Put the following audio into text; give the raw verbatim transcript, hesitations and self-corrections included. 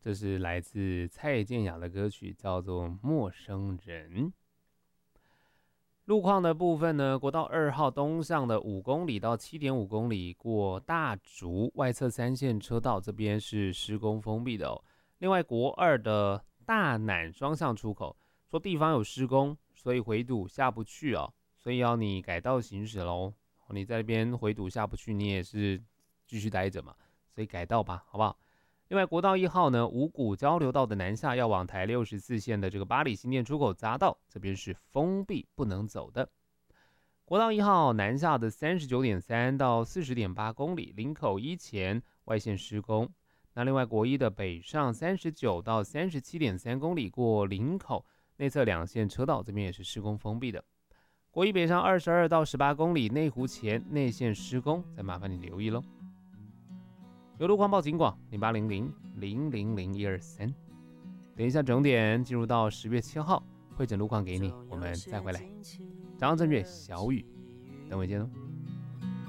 这是来自蔡健雅的歌曲，叫做《陌生人》。路况的部分呢，国道二号东向的五公里到七点五公里过大竹外侧三线车道，这边是施工封闭的哦。另外，国二的大南双向出口，说地方有施工，所以回堵下不去哦，所以要你改道行驶喽。你在那边回堵下不去，你也是继续待着嘛，所以改道吧，好不好？另外，国道一号呢，五股交流道的南下要往台六十四线的这个八里新店出口匝道，这边是封闭不能走的。国道一号南下的 三十九点三 到 四十点八 公里，林口一前外线施工。那另外国一的北上三十九到 三十七点三 公里过林口内侧两线车道，这边也是施工封闭的。国一北上二十二到十八公里内湖前内线施工，再麻烦你留意咯。有路况报警广零八零零零零零一二三。等一下整点进入到十月七号，会诊路况给你，我们再回来。早上正月小雨，等会见喽。